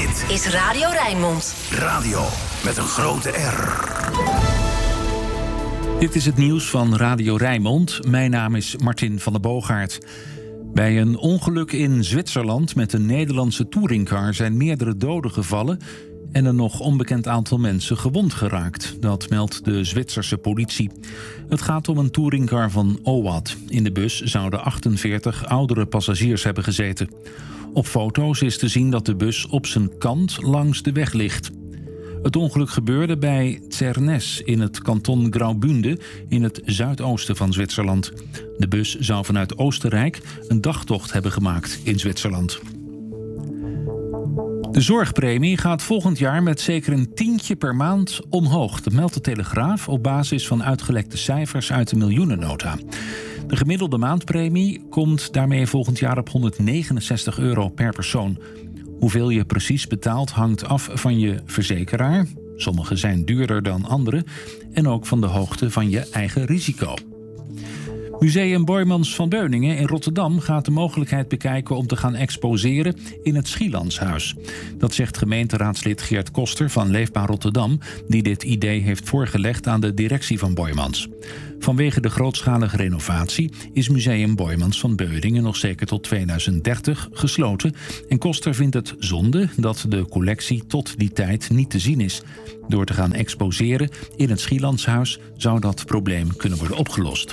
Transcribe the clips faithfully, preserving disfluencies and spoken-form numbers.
Dit is Radio Rijnmond. Radio met een grote R. Dit is het nieuws van Radio Rijnmond. Mijn naam is Martin van der Boogaard. Bij een ongeluk in Zwitserland met een Nederlandse touringcar zijn meerdere doden gevallen en een nog onbekend aantal mensen gewond geraakt. Dat meldt de Zwitserse politie. Het gaat om een touringcar van OWAT. In de bus zouden achtenveertig oudere passagiers hebben gezeten. Op foto's is te zien dat de bus op zijn kant langs de weg ligt. Het ongeluk gebeurde bij Zernes in het kanton Graubünden in het zuidoosten van Zwitserland. De bus zou vanuit Oostenrijk een dagtocht hebben gemaakt in Zwitserland. De zorgpremie gaat volgend jaar met zeker een tientje per maand omhoog. Dat meldt de Telegraaf op basis van uitgelekte cijfers uit de miljoenennota. De gemiddelde maandpremie komt daarmee volgend jaar op honderdnegenenzestig euro per persoon. Hoeveel je precies betaalt hangt af van je verzekeraar. Sommige zijn duurder dan andere. En ook van de hoogte van je eigen risico. Museum Boijmans van Beuningen in Rotterdam gaat de mogelijkheid bekijken om te gaan exposeren in het Schielandshuis. Dat zegt gemeenteraadslid Geert Koster van Leefbaar Rotterdam, die dit idee heeft voorgelegd aan de directie van Boijmans. Vanwege de grootschalige renovatie is Museum Boijmans van Beuningen nog zeker tot tweeduizend dertig gesloten. En Koster vindt het zonde dat de collectie tot die tijd niet te zien is. Door te gaan exposeren in het Schielandshuis zou dat probleem kunnen worden opgelost.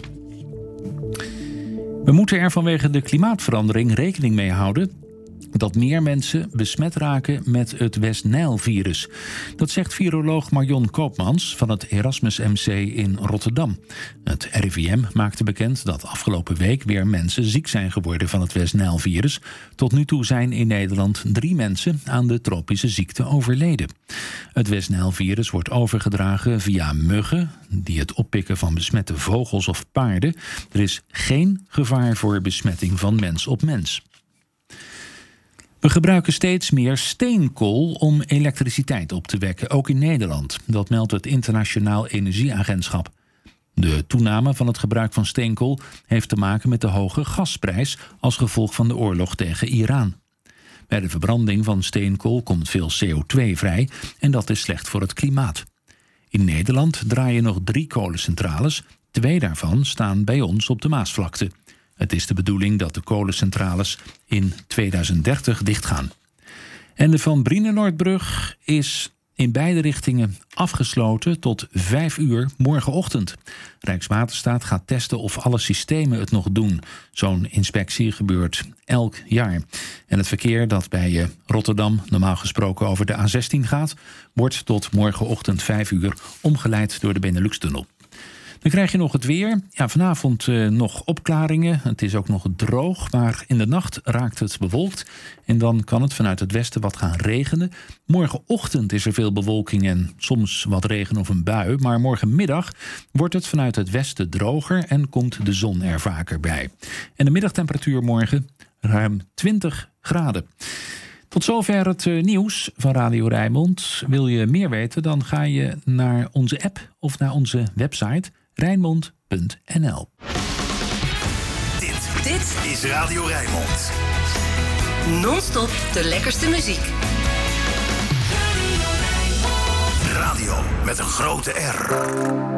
We moeten er vanwege de klimaatverandering rekening mee houden dat meer mensen besmet raken met het West-Nijl-virus. Dat zegt viroloog Marion Koopmans van het Erasmus M C in Rotterdam. Het R I V M maakte bekend dat afgelopen week weer mensen ziek zijn geworden van het West-Nijl-virus. Tot nu toe zijn in Nederland drie mensen aan de tropische ziekte overleden. Het West-Nijl-virus wordt overgedragen via muggen die het oppikken van besmette vogels of paarden. Er is geen gevaar voor besmetting van mens op mens. We gebruiken steeds meer steenkool om elektriciteit op te wekken, ook in Nederland. Dat meldt het Internationaal Energieagentschap. De toename van het gebruik van steenkool heeft te maken met de hoge gasprijs als gevolg van de oorlog tegen Iran. Bij de verbranding van steenkool komt veel C O twee vrij en dat is slecht voor het klimaat. In Nederland draaien nog drie kolencentrales. Twee daarvan staan bij ons op de Maasvlakte. Het is de bedoeling dat de kolencentrales in tweeduizend dertig dichtgaan. En de Van Brienenoordbrug is in beide richtingen afgesloten tot vijf uur morgenochtend. Rijkswaterstaat gaat testen of alle systemen het nog doen. Zo'n inspectie gebeurt elk jaar. En het verkeer dat bij Rotterdam normaal gesproken over de A zestien gaat, wordt tot morgenochtend vijf uur omgeleid door de Benelux-tunnel. Dan krijg je nog het weer. Ja, vanavond uh, nog opklaringen. Het is ook nog droog, maar in de nacht raakt het bewolkt. En dan kan het vanuit het westen wat gaan regenen. Morgenochtend is er veel bewolking en soms wat regen of een bui. Maar morgenmiddag wordt het vanuit het westen droger en komt de zon er vaker bij. En de middagtemperatuur morgen ruim twintig graden. Tot zover het uh, nieuws van Radio Rijnmond. Wil je meer weten, dan ga je naar onze app of naar onze website Rijnmond punt n l. Dit, dit is Radio Rijnmond. Non-stop de lekkerste muziek. Radio met een grote R.